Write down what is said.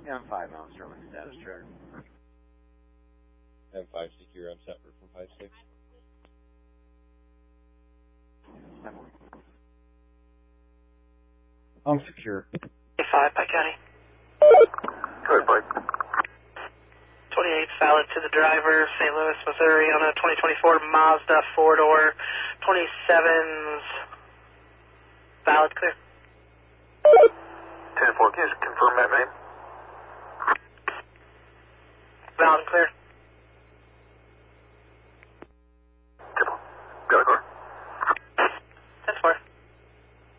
Yeah, I'm 5 miles from status track. I'm 5 secure. I'm separate from 5-6. I'm secure. 5, Pike County. Good, Mike. 28 valid to the driver, St. Louis, Missouri, on a 2024 Mazda 4-door. 27's valid, clear. 10-4, can you just confirm that name? Valid and clear. Got a car.